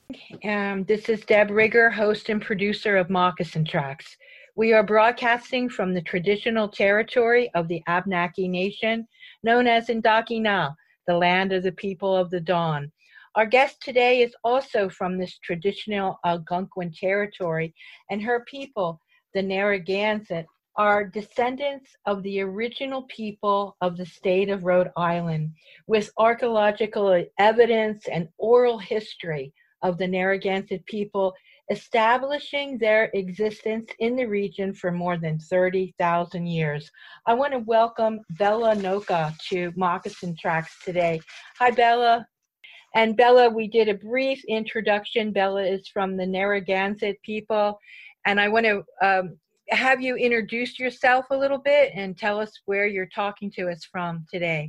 This is Deb Rigger, host and producer of Moccasin Tracks. We are broadcasting from the traditional territory of the Abnaki Nation, known as Indakina, the land of the people of the dawn. Our guest today is also from this traditional Algonquin territory, and her people, the Narragansett, are descendants of the original people of the state of Rhode Island, with archaeological evidence and oral history of the Narragansett people establishing their existence in the region for more than 30,000 years. I want to welcome Bella Noka to Moccasin Tracks today. Hi, Bella. And Bella, we did a brief introduction. Bella is from the Narragansett people. And I want to have you introduce yourself a little bit and tell us where you're talking to us from today.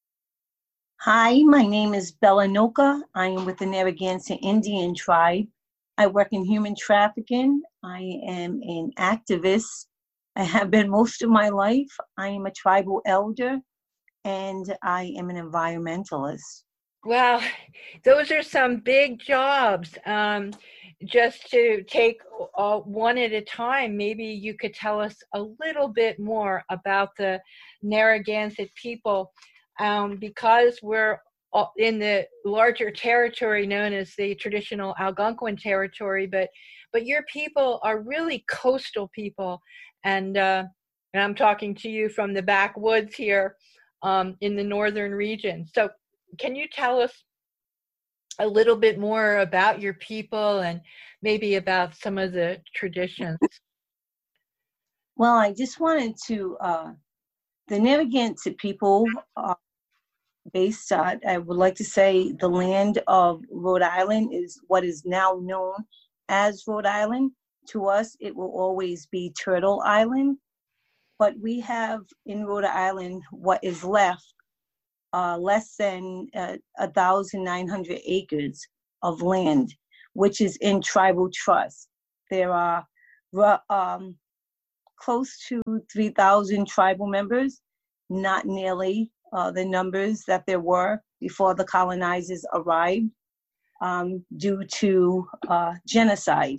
Hi, my name is Bella Noka. I am with the Narragansett Indian tribe. I work in human trafficking. I am an activist. I have been most of my life. I am a tribal elder, and I am an environmentalist. Well, those are some big jobs. Just to take one at a time, maybe you could tell us a little bit more about the Narragansett people, because we're in the larger territory known as the traditional Algonquin territory, but your people are really coastal people, and I'm talking to you from the backwoods here in the northern region. So can you tell us a little bit more about your people and maybe about some of the traditions? Well, I just wanted to, the Narragansett people are based on, I would like to say, the land of Rhode Island is what is now known as Rhode Island. To us, it will always be Turtle Island. But we have in Rhode Island what is left, less than 1,900 acres of land, which is in tribal trust. There are close to 3,000 tribal members, not nearly the numbers that there were before the colonizers arrived, due to genocide.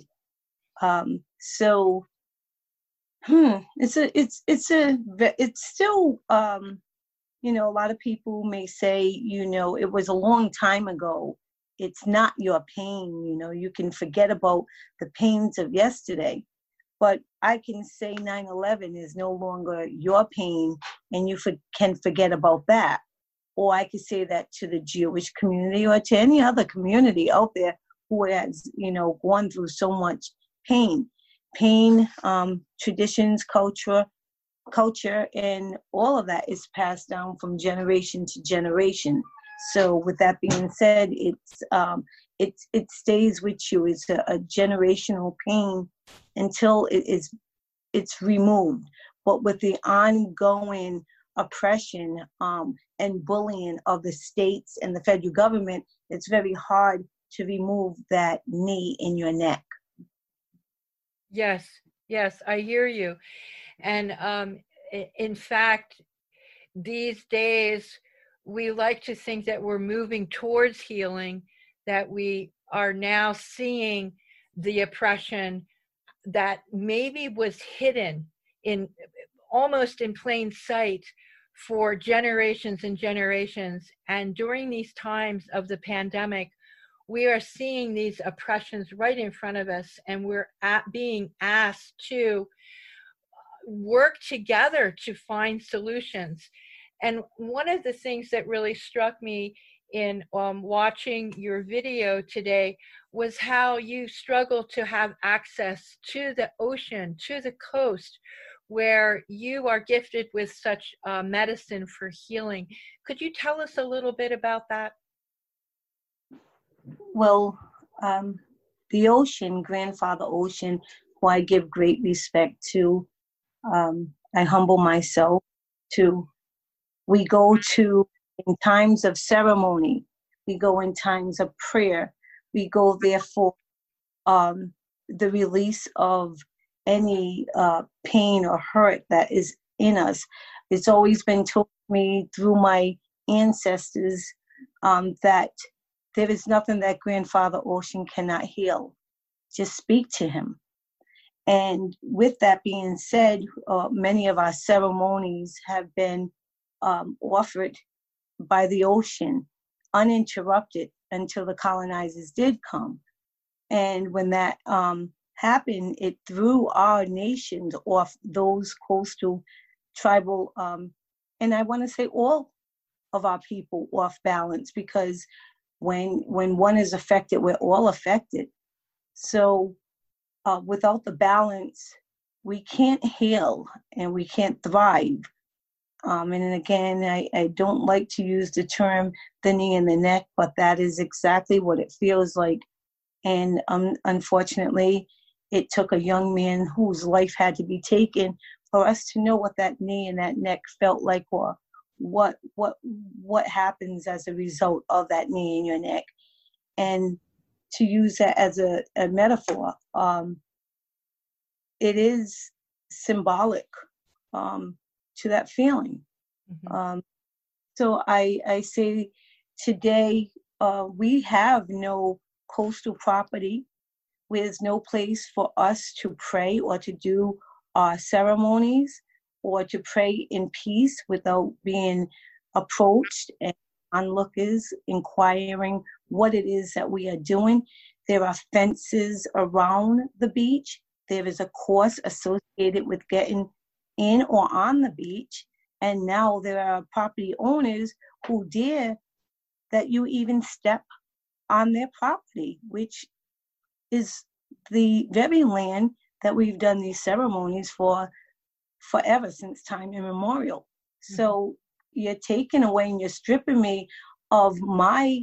It's still, a lot of people may say, it was a long time ago. It's not your pain, you can forget about the pains of yesterday. But I can say 9/11 is no longer your pain, and you can forget about that. Or I could say that to the Jewish community or to any other community out there who has, gone through so much pain. Traditions, culture, and all of that is passed down from generation to generation. So with that being said, it stays with you. It's a generational pain until it's removed. But with the ongoing oppression and bullying of the states and the federal government, it's very hard to remove that knee in your neck. Yes, I hear you. And in fact, these days, we like to think that we're moving towards healing, that we are now seeing the oppression that maybe was hidden almost in plain sight for generations and generations. And during these times of the pandemic, we are seeing these oppressions right in front of us, and we're being asked to work together to find solutions. And one of the things that really struck me in watching your video today was how you struggle to have access to the ocean, to the coast, where you are gifted with such medicine for healing. Could you tell us a little bit about that? Well, the ocean, Grandfather Ocean, who I give great respect to, I humble myself to. We go to in times of ceremony. We go in times of prayer. We go there for the release of any pain or hurt that is in us. It's always been told me through my ancestors that there is nothing that Grandfather Ocean cannot heal. Just speak to him. And with that being said, many of our ceremonies have been offered by the ocean, uninterrupted, until the colonizers did come. And when that happened, it threw our nations off, those coastal tribal, and I want to say all of our people, off balance, because when one is affected, we're all affected. So without the balance, we can't heal and we can't thrive. And again, I don't like to use the term the knee and the neck, but that is exactly what it feels like. And unfortunately, it took a young man whose life had to be taken for us to know what that knee and that neck felt like, or what happens as a result of that knee in your neck. And to use that as a metaphor, it is symbolic to that feeling. Mm-hmm. So I say today, we have no coastal property. There's no place for us to pray or to do our ceremonies or to pray in peace without being approached and onlookers inquiring what it is that we are doing. There are fences around the beach. There is a course associated with getting in or on the beach. And now there are property owners who dare that you even step on their property, which is the very land that we've done these ceremonies for forever, since time immemorial. Mm-hmm. So you're taking away and you're stripping me of my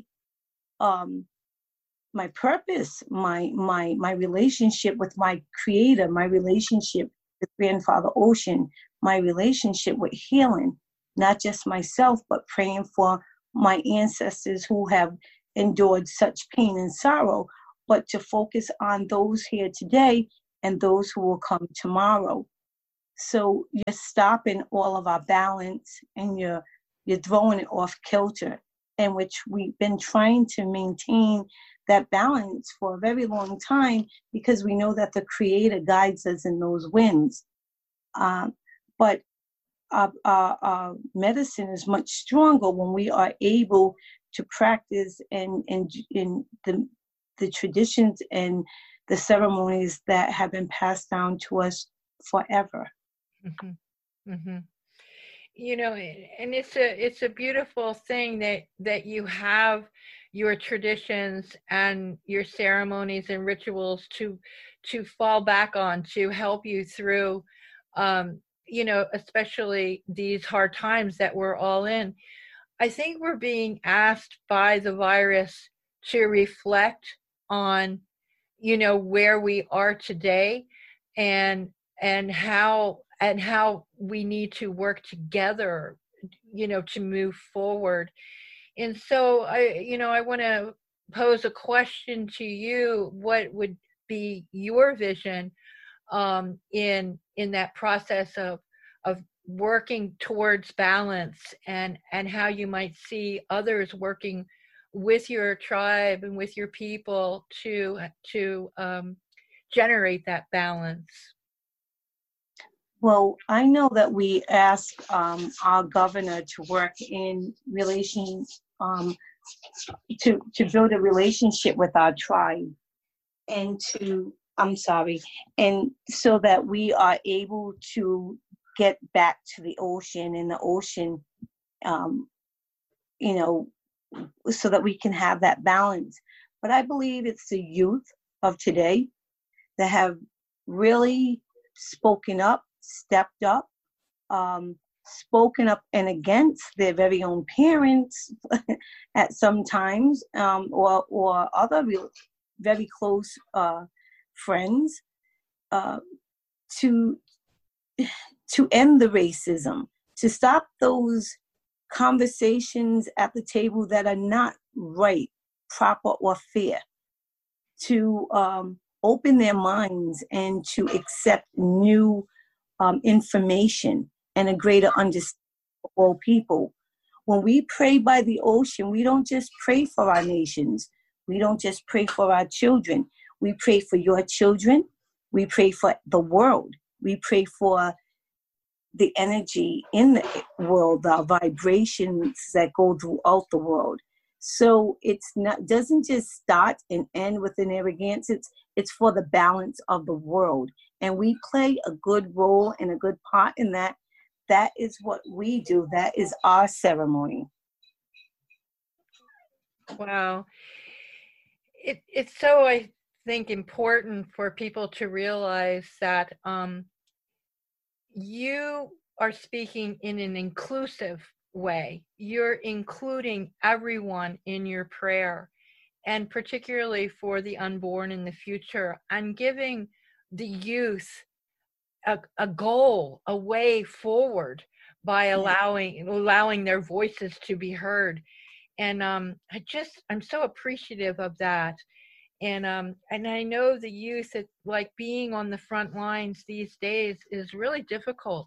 my purpose, my relationship with my creator, my relationship with Grandfather Ocean, my relationship with healing, not just myself, but praying for my ancestors who have endured such pain and sorrow, but to focus on those here today and those who will come tomorrow. So you're stopping all of our balance and you're throwing it off kilter, in which we've been trying to maintain that balance for a very long time, because we know that the Creator guides us in those winds. But our medicine is much stronger when we are able to practice in the traditions and the ceremonies that have been passed down to us forever. Mm-hmm. Mm-hmm. You know, and it's a beautiful thing that you have your traditions and your ceremonies and rituals to fall back on, to help you through, you know, especially these hard times that we're all in. I think we're being asked by the virus to reflect on, you know, where we are today and how we need to work together, you know, to move forward. And so I want to pose a question to you. What would be your vision in that process of working towards balance, and how you might see others working with your tribe and with your people to generate that balance? Well, I know that we ask our governor to work in relation to build a relationship with our tribe, and and so that we are able to get back to the ocean, and the ocean, you know, so that we can have that balance. But I believe it's the youth of today that have really spoken up, stepped up, spoken up and against their very own parents at some times, or other very close friends, to end the racism, to stop those conversations at the table that are not right, proper, or fair, to open their minds and to accept new information and a greater understanding for all people. When we pray by the ocean, we don't just pray for our nations. We don't just pray for our children. We pray for your children. We pray for the world. We pray for the energy in the world, the vibrations that go throughout the world. So it's not, doesn't just start and end with an Narragansett. It's for the balance of the world. And we play a good role and a good part in that. That is what we do. That is our ceremony. Wow. It's so, I think, important for people to realize that you are speaking in an inclusive way. You're including everyone in your prayer, and particularly for the unborn in the future, and giving the youth a goal, a way forward by allowing their voices to be heard. And I'm so appreciative of that. And I know the youth, it's like being on the front lines these days is really difficult.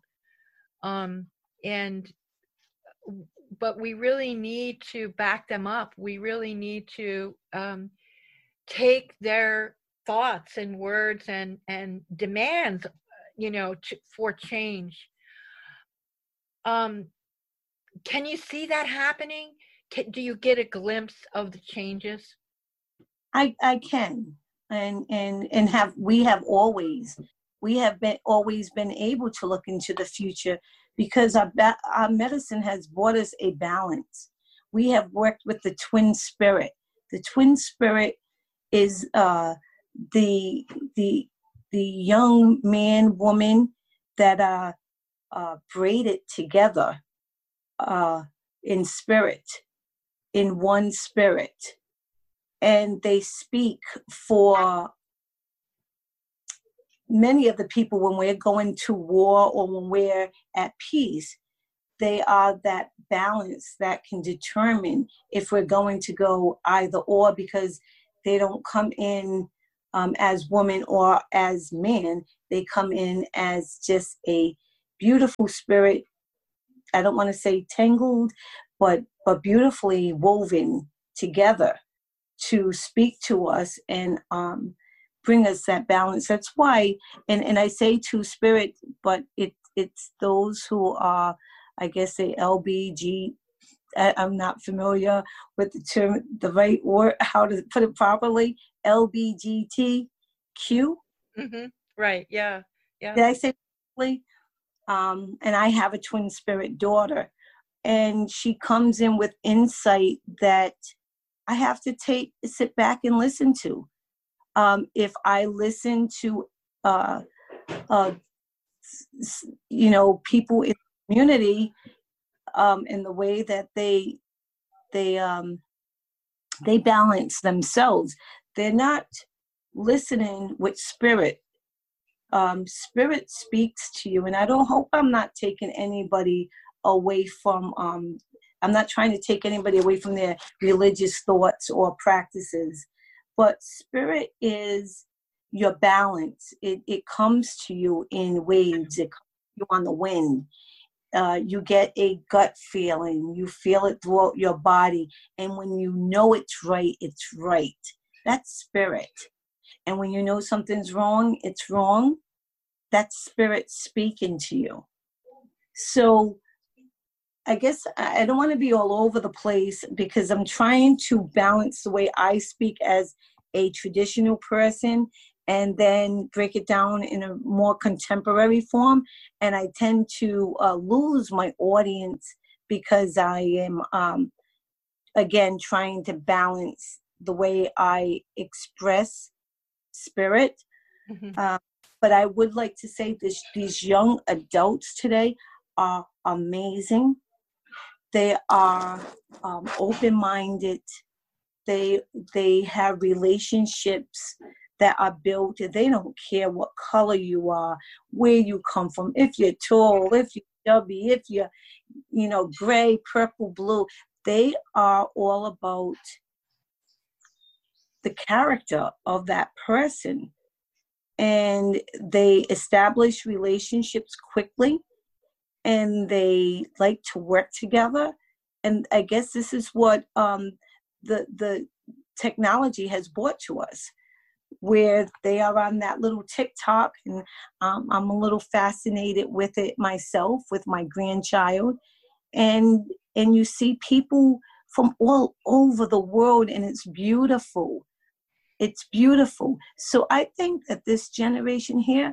But we really need to back them up. We really need to take their thoughts and words and demands, for change. Can you see that happening? Do you get a glimpse of the changes? I can, and we have always been able to look into the future, because our medicine has brought us a balance. We have worked with the twin spirit. The twin spirit is the young man, woman that are braided together in spirit, in one spirit. And they speak for many of the people when we're going to war or when we're at peace. They are that balance that can determine if we're going to go either or, because they don't come in as woman or as man. They come in as just a beautiful spirit. I don't want to say tangled, but beautifully woven together to speak to us and bring us that balance. That's why, and I say to spirit, but it's those who are, I guess, the LBG. I'm not familiar with the term, the right word, how to put it properly. LBGTQ. Mm-hmm. Right. Yeah. Yeah. Did I say properly? And I have a twin spirit daughter, and she comes in with insight that I have to sit back and listen to. If I listen to, people in the community, in the way that they balance themselves, they're not listening with spirit. Spirit speaks to you, and I don't hope I'm not taking anybody away from. I'm not trying to take anybody away from their religious thoughts or practices, but spirit is your balance. It comes to you in waves. It comes to you on the wind. You get a gut feeling. You feel it throughout your body. And when you know it's right, it's right. That's spirit. And when you know something's wrong, it's wrong. That's spirit speaking to you. So I guess I don't want to be all over the place, because I'm trying to balance the way I speak as a traditional person and then break it down in a more contemporary form. And I tend to lose my audience because I am, again, trying to balance the way I express spirit. Mm-hmm. But I would like to say these young adults today are amazing. They are open-minded. They have relationships that are built. They don't care what color you are, where you come from, if you're tall, if you're chubby, if you're, gray, purple, blue. They are all about the character of that person. And they establish relationships quickly, and they like to work together. and I guess this is what the technology has brought to us, where they are on that little TikTok, and I'm a little fascinated with it myself, with my grandchild, and you see people from all over the world, and it's beautiful. It's beautiful. So I think that this generation here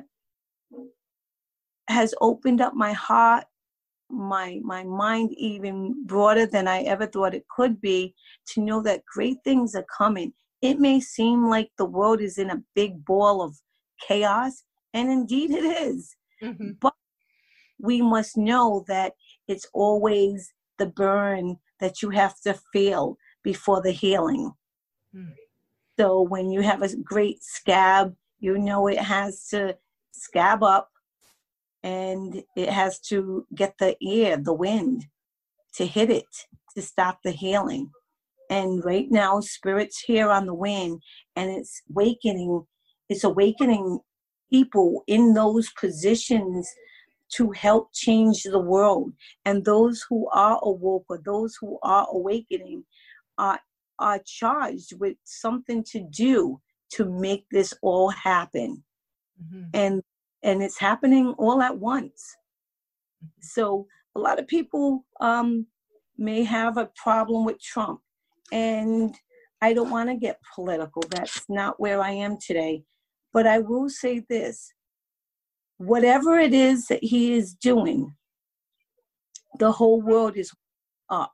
has opened up my heart, my mind, even broader than I ever thought it could be, to know that great things are coming. It may seem like the world is in a big ball of chaos, and indeed it is. Mm-hmm. But we must know that it's always the burn that you have to feel before the healing. Mm. So when you have a great scab, you know it has to scab up, and it has to get the air, the wind, to hit it, to stop the healing. And right now, Spirit's here on the wind, and it's awakening people in those positions to help change the world. And those who are awoke, or those who are awakening, are charged with something to do to make this all happen. Mm-hmm. And it's happening all at once. So a lot of people may have a problem with Trump, and I don't want to get political. That's not where I am today. But I will say this: whatever it is that he is doing, the whole world is up.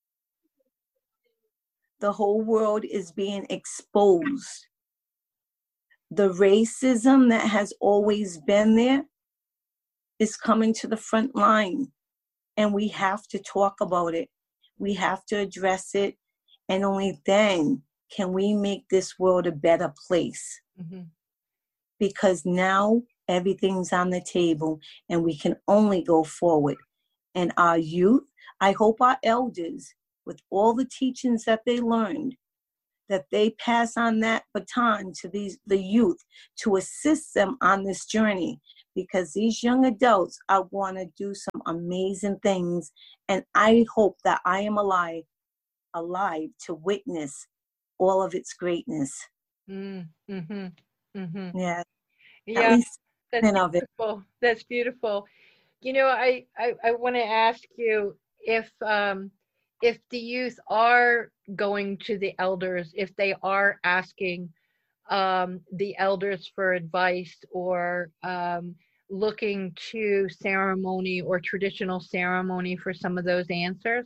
The whole world is being exposed. The racism that has always been there is coming to the front line, and we have to talk about it. We have to address it, and only then can we make this world a better place. Mm-hmm. Because now everything's on the table, and we can only go forward. And our youth, I hope our elders, with all the teachings that they learned, that they pass on that baton to the youth, to assist them on this journey, because these young adults are going to do some amazing things, and I hope that I am alive to witness all of its greatness. Mm-hmm. Mm-hmm. Yeah, at Yeah, least that's of it. beautiful. That's beautiful. I want to ask you if the youth are going to the elders, if they are asking the elders for advice, or looking to ceremony or traditional ceremony for some of those answers.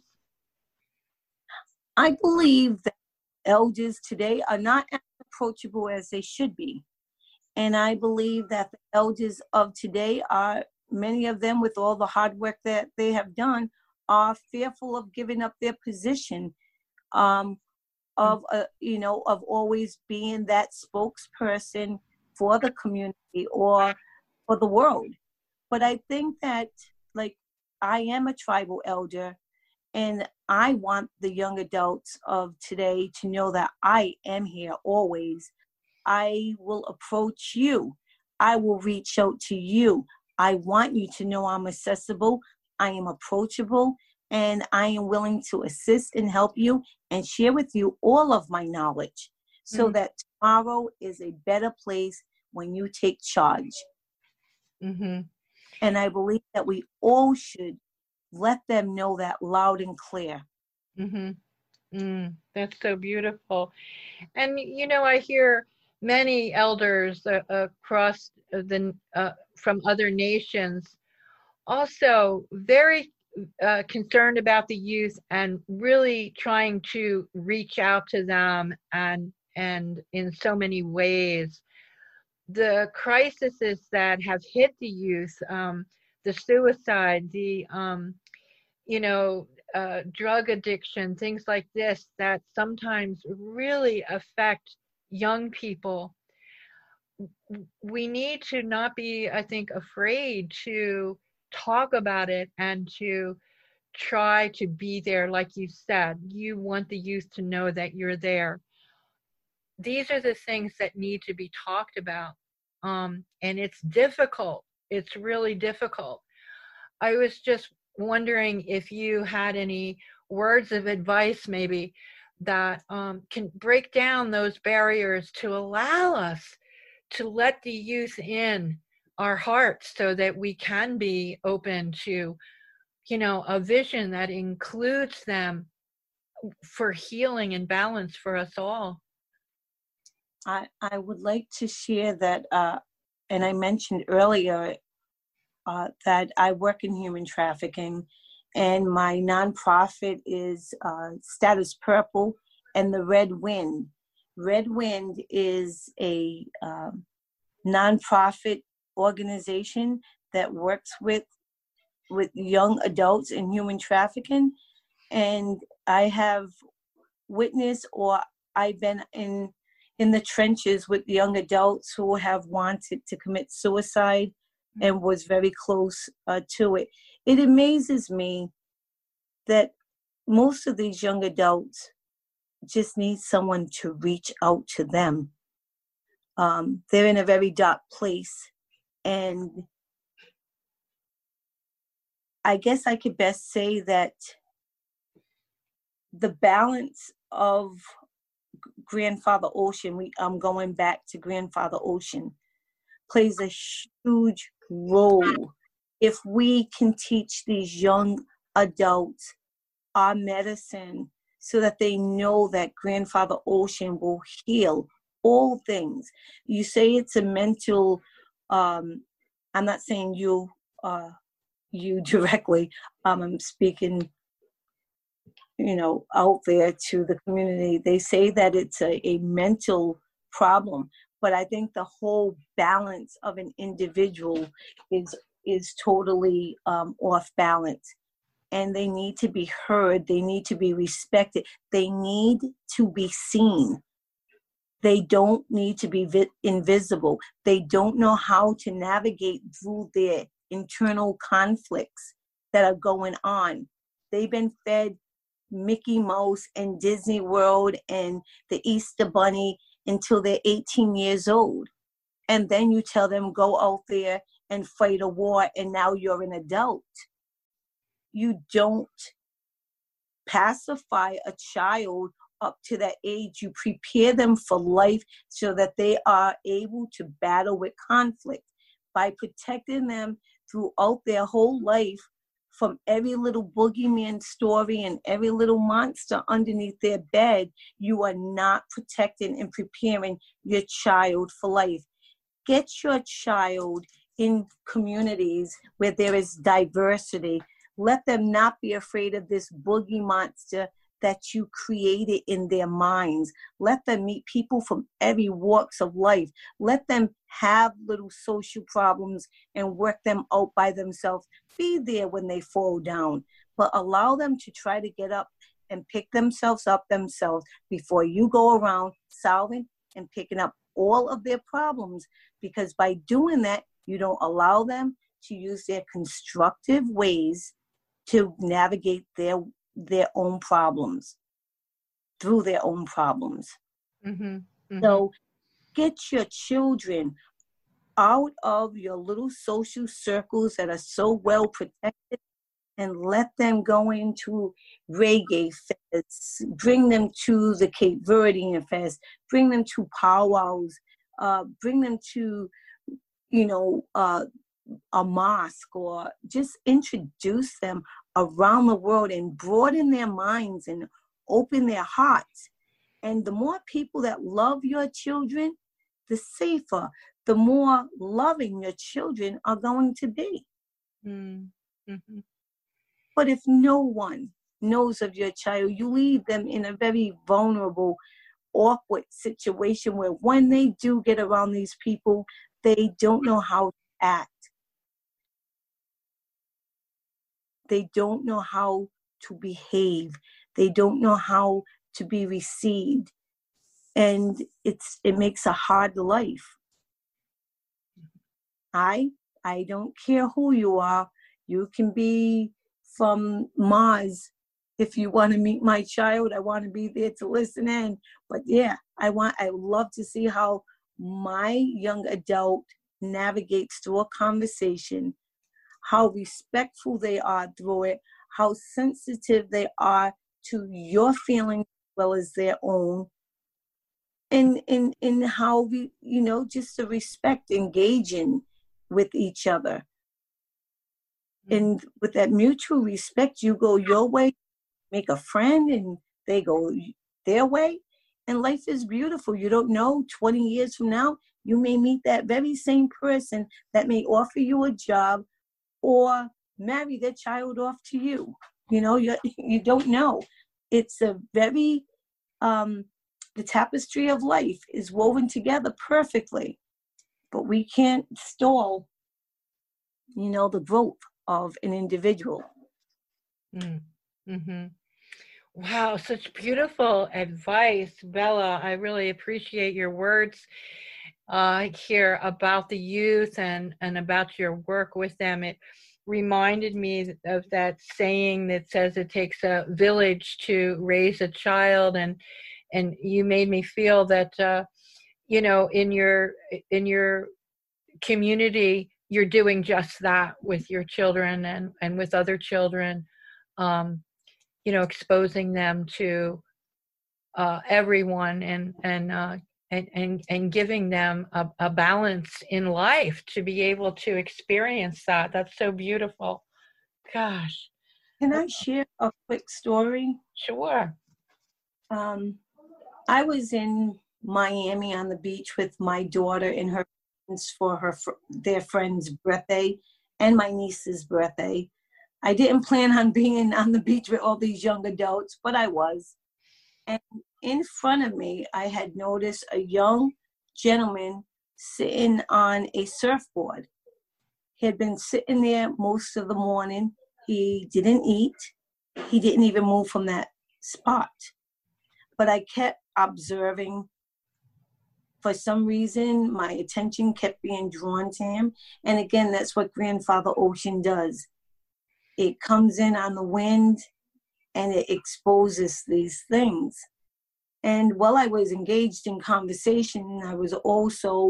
I believe that elders today are not as approachable as they should be. And I believe that the elders of today are, many of them, with all the hard work that they have done, are fearful of giving up their position, of always being that spokesperson for the community or for the world. But I think that, like, I am a tribal elder, and I want the young adults of today to know that I am here always. I will approach you. I will reach out to you. I want you to know I'm accessible, I am approachable, and I am willing to assist and help you and share with you all of my knowledge, so that tomorrow is a better place when you take charge. Mm-hmm. And I believe that we all should let them know that loud and clear. Mm-hmm. That's so beautiful. And I hear many elders across from other nations also very concerned about the youth, and really trying to reach out to them, and in so many ways. The crises that have hit the youth, the suicide, the drug addiction, things like this, that sometimes really affect young people. We need to not be, I think, afraid to talk about it, and to try to be there. Like you said, you want the youth to know that you're there. These are the things that need to be talked about. And it's difficult. It's really difficult. I was just wondering if you had any words of advice maybe that can break down those barriers to allow us to let the youth in our hearts so that we can be open to, a vision that includes them for healing and balance for us all. I would like to share that, and I mentioned earlier that I work in human trafficking, and my nonprofit is Status Purple and the Red Wind. Red Wind is a nonprofit organization that works with young adults in human trafficking, and I have witnessed, or I've been in the trenches with young adults who have wanted to commit suicide and was very close to it. It amazes me that most of these young adults just need someone to reach out to them. They're in a very dark place, and I guess I could best say that the balance of Grandfather Ocean, I'm going back to Grandfather Ocean, plays a huge role. If we can teach these young adults our medicine so that they know that Grandfather Ocean will heal all things. You say it's a mental, I'm not saying you directly, I'm speaking out there to the community. They say that it's a mental problem, but I think the whole balance of an individual is totally off balance, and they need to be heard. They need to be respected. They need to be seen. They don't need to be invisible. They don't know how to navigate through their internal conflicts that are going on. They've been fed Mickey Mouse and Disney World and the Easter Bunny until they're 18 years old. And then you tell them, go out there and fight a war, and now you're an adult. You don't pacify a child up to that age. You prepare them for life so that they are able to battle with conflict by protecting them throughout their whole life from every little boogeyman story and every little monster underneath their bed. You are not protecting and preparing your child for life. Get your child in communities where there is diversity. Let them not be afraid of this boogie monster that you created in their minds. Let them meet people from every walks of life. Let them have little social problems and work them out by themselves. Be there when they fall down, but allow them to try to get up and pick themselves up themselves before you go around solving and picking up all of their problems, because by doing that, you don't allow them to use their constructive ways to navigate their own problems, through their own problems. Mm-hmm. Mm-hmm. So get your children out of your little social circles that are so well protected and let them go into reggae fests, bring them to the Cape Verdean fest, bring them to powwows, bring them to, a mosque, or just introduce them around the world and broaden their minds and open their hearts. And the more people that love your children, the safer, the more loving your children are going to be. Mm-hmm. But if no one knows of your child, you leave them in a very vulnerable, awkward situation where when they do get around these people, they don't know how to act. They don't know how to behave. They don't know how to be received. And it makes a hard life. I don't care who you are. You can be from Mars. If you want to meet my child, I want to be there to listen in. But yeah, I love to see how my young adult navigates through a conversation, how respectful they are through it, how sensitive they are to your feelings as well as their own. And how we, just the respect, engaging with each other. And with that mutual respect, you go your way, make a friend, and they go their way. And life is beautiful. You don't know, 20 years from now, you may meet that very same person that may offer you a job or marry their child off to you. You don't know. It's a very, the tapestry of life is woven together perfectly, but we can't stall, the growth of an individual. Mm-hmm. Wow, such beautiful advice, Bella. I really appreciate your words here about the youth and about your work with them. It reminded me of that saying that says it takes a village to raise a child, and you made me feel that in your community you're doing just that with your children and with other children, exposing them to everyone and giving them a balance in life to be able to experience that. That's so beautiful. Gosh. Can I share a quick story? Sure. I was in Miami on the beach with my daughter and her friends for their friend's birthday and my niece's birthday. I didn't plan on being on the beach with all these young adults, but I was. And in front of me, I had noticed a young gentleman sitting on a surfboard. He had been sitting there most of the morning. He didn't eat. He didn't even move from that spot. But I kept observing. For some reason, my attention kept being drawn to him. And again, that's what Grandfather Ocean does. It comes in on the wind and it exposes these things. And while I was engaged in conversation, I was also,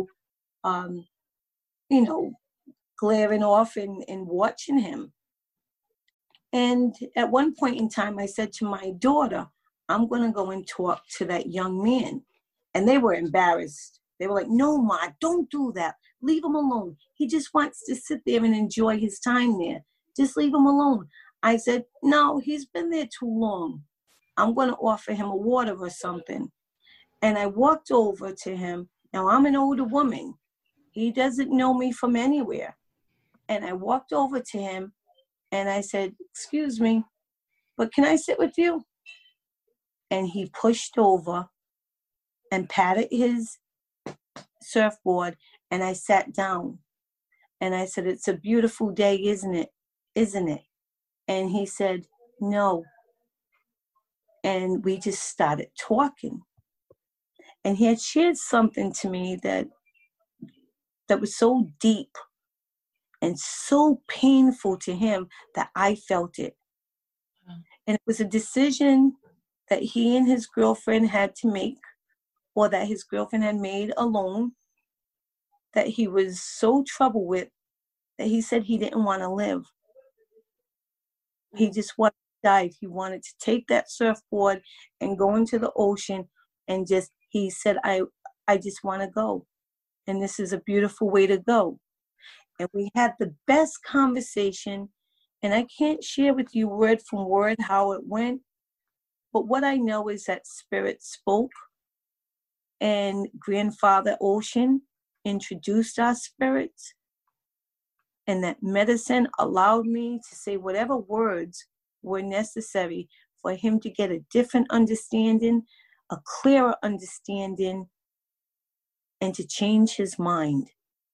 glaring off and watching him. And at one point in time, I said to my daughter, I'm going to go and talk to that young man. And they were embarrassed. They were like, no, Ma, don't do that. Leave him alone. He just wants to sit there and enjoy his time there. Just leave him alone. I said, no, he's been there too long. I'm going to offer him a water or something. And I walked over to him. Now, I'm an older woman. He doesn't know me from anywhere. And I walked over to him and I said, excuse me, but can I sit with you? And he pushed over and patted his surfboard, and I sat down. And I said, it's a beautiful day, isn't it? Isn't it? And he said, no. And we just started talking. And he had shared something to me that was so deep and so painful to him that I felt it. And it was a decision that he and his girlfriend had to make, or that his girlfriend had made alone, that he was so troubled with that he said he didn't want to live. He just wanted to dive. He wanted to take that surfboard and go into the ocean and he said, I just want to go. And this is a beautiful way to go. And we had the best conversation. And I can't share with you word from word how it went. But what I know is that Spirit spoke. And Grandfather Ocean introduced our spirits. And that medicine allowed me to say whatever words were necessary for him to get a different understanding, a clearer understanding, and to change his mind.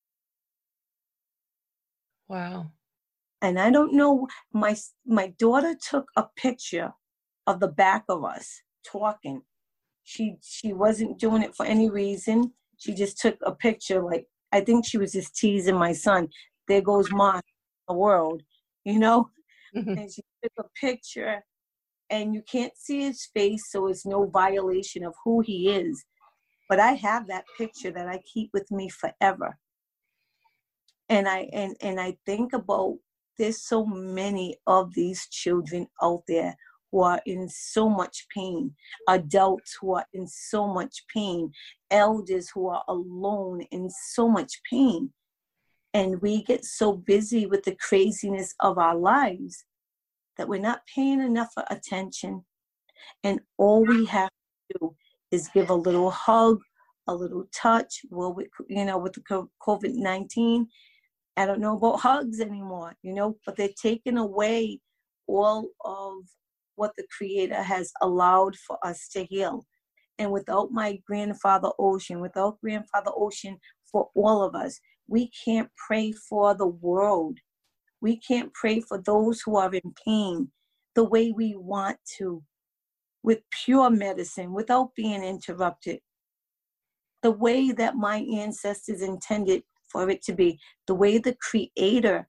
Wow. And I don't know, my daughter took a picture of the back of us talking. She wasn't doing it for any reason. She just took a picture, like, I think she was just teasing my son. There goes Ma in the world, Mm-hmm. And she took a picture, and you can't see his face, so it's no violation of who he is. But I have that picture that I keep with me forever. And I think about there's so many of these children out there who are in so much pain, adults who are in so much pain, elders who are alone in so much pain. And we get so busy with the craziness of our lives that we're not paying enough attention. And all we have to do is give a little hug, a little touch. Well, with the COVID-19, I don't know about hugs anymore, but they're taking away all of what the Creator has allowed for us to heal. And without my grandfather Ocean, without Grandfather Ocean for all of us, we can't pray for the world. We can't pray for those who are in pain the way we want to, with pure medicine, without being interrupted. The way that my ancestors intended for it to be, the way the Creator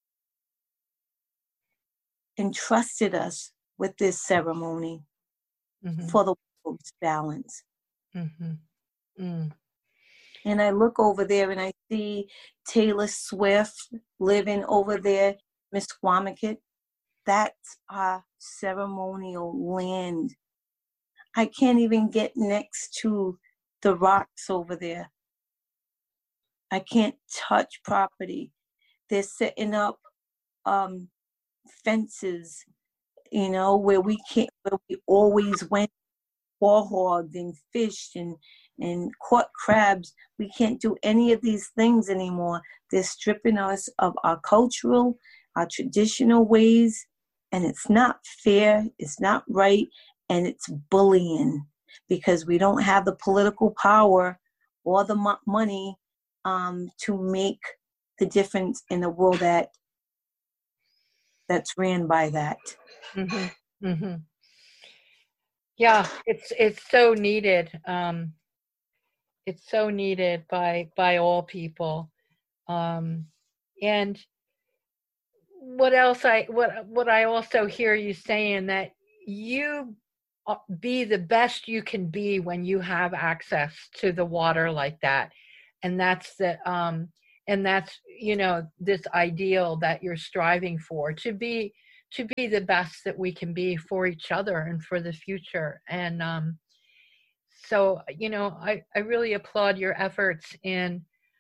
entrusted us with this ceremony for the world's balance. And I look over there and I see Taylor Swift living over there, Miss Squamicut. That's our ceremonial land. I can't even get next to the rocks over there. I can't touch property. They're setting up fences, where we always went, warhogged and fished and caught crabs. We can't do any of these things anymore. They're stripping us of our cultural, our traditional ways, and it's not fair, it's not right, and it's bullying because we don't have the political power or the money to make the difference in a world that's ran by that. Yeah, it's so needed. It's so needed by all people. And what I also hear you saying, that you be the best you can be when you have access to the water like that. And that's this ideal that you're striving for, to be the best that we can be for each other and for the future. And so I really applaud your efforts in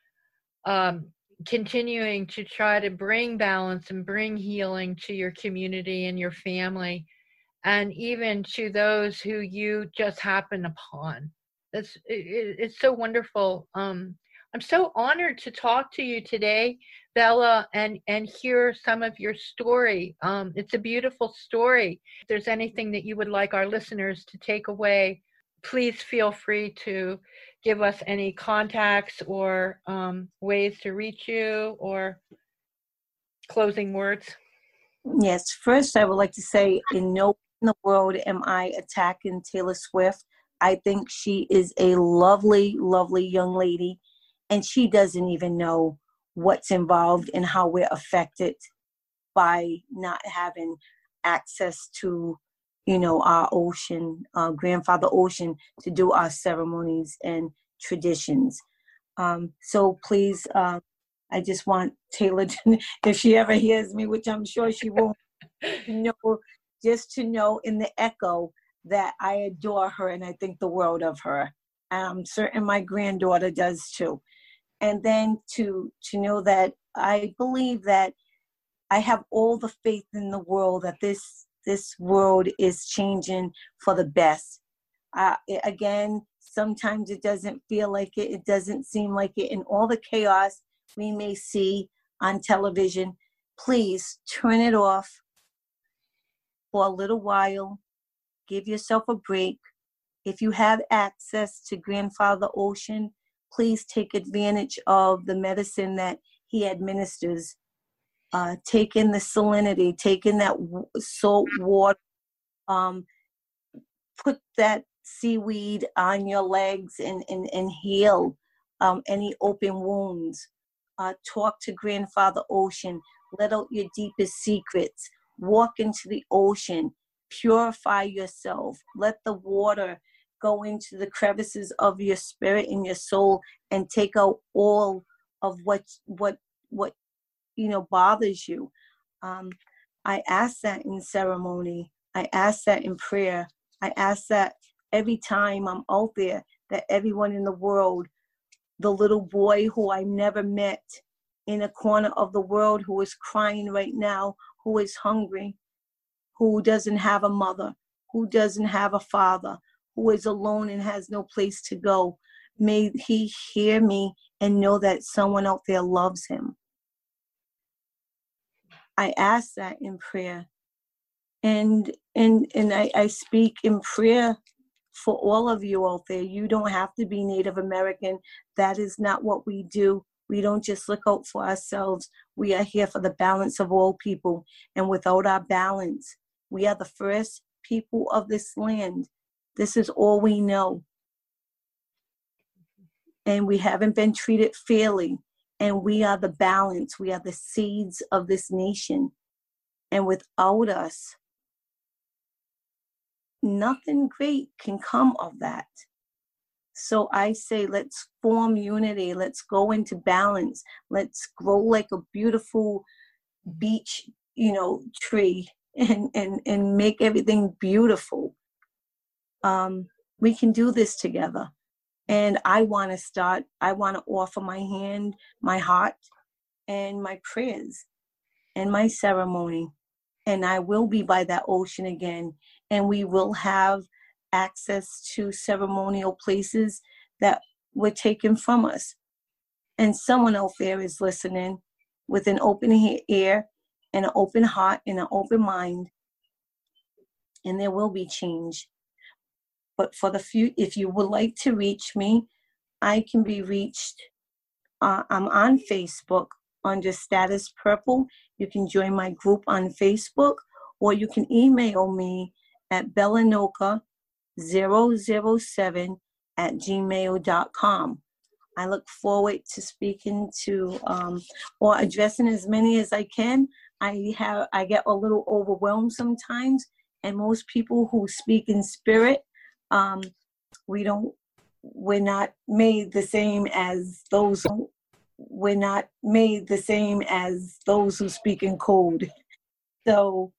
continuing to try to bring balance and bring healing to your community and your family, and even to those who you just happen upon. It's so wonderful. I'm so honored to talk to you today, Bella, and hear some of your story. It's a beautiful story. If there's anything that you would like our listeners to take away, please feel free to give us any contacts or ways to reach you, or closing words. Yes, first I would like to say, in no way in the world am I attacking Taylor Swift. I think she is a lovely, lovely young lady, and she doesn't even know what's involved and how we're affected by not having access to, our ocean, Grandfather Ocean, to do our ceremonies and traditions. So please, I just want Taylor to, if she ever hears me, which I'm sure she won't, just to know in the echo that I adore her and I think the world of her. I'm certain my granddaughter does too. And then to know that I believe that I have all the faith in the world that this world is changing for the best. Again, sometimes it doesn't feel like it. It doesn't seem like it. In all the chaos we may see on television, please turn it off for a little while. Give yourself a break. If you have access to Grandfather Ocean, please take advantage of the medicine that he administers. Take in the salinity, take in that salt water, put that seaweed on your legs and heal any open wounds. Talk to Grandfather Ocean, let out your deepest secrets, walk into the ocean, purify yourself, let the water go into the crevices of your spirit and your soul and take out all of what bothers you. I ask that in ceremony. I ask that in prayer. I ask that every time I'm out there, that everyone in the world, the little boy who I never met in a corner of the world who is crying right now, who is hungry, who doesn't have a mother, who doesn't have a father, who is alone and has no place to go, may he hear me and know that someone out there loves him. I ask that in prayer. And I speak in prayer for all of you out there. You don't have to be Native American. That is not what we do. We don't just look out for ourselves. We are here for the balance of all people. And without our balance, we are the first people of this land. This is all we know. And we haven't been treated fairly. And we are the balance. We are the seeds of this nation. And without us, nothing great can come of that. So I say, let's form unity. Let's go into balance. Let's grow like a beautiful beach, tree and make everything beautiful. We can do this together. And I want to start. I want to offer my hand, my heart, and my prayers and my ceremony. And I will be by that ocean again. And we will have access to ceremonial places that were taken from us. And someone out there is listening with an open ear and an open heart and an open mind. And there will be change. But for the few, if you would like to reach me, I can be reached. I'm on Facebook under Status Purple. You can join my group on Facebook, or you can email me at bellanoka007@gmail.com. I look forward to speaking to or addressing as many as I can. I get a little overwhelmed sometimes, and most people who speak in spirit, we're not made the same as those. We're not made the same as those who speak in code. So